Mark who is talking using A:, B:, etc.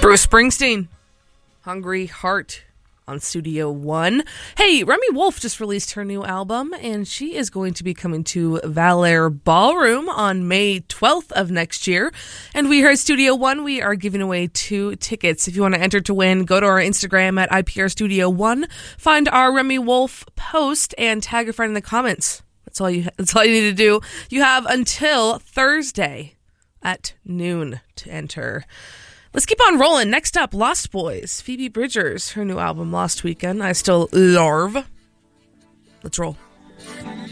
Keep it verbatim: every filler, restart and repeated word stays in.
A: Bruce Springsteen, Hungry Heart on Studio One. Hey, Remy Wolf just released her new album, and she is going to be coming to Valair Ballroom on May twelfth of next year. And we here at Studio One, we are giving away two tickets. If you want to enter to win, go to our Instagram at I P R Studio One, find our Remy Wolf post, and tag a friend in the comments. That's all you. That's all you need to do. You have until Thursday at noon to enter. Let's keep on rolling. Next up, Lost Boys. Phoebe Bridgers, her new album, Lost Weekend. I Still Larve. Let's roll.